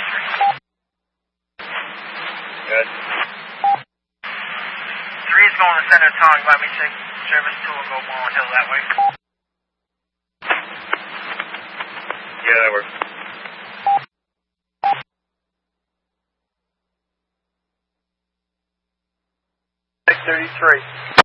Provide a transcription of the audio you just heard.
Good. 3 is going to center tongue. Let me take service 2 and go Walnut Hill that way. Yeah, that works. 633.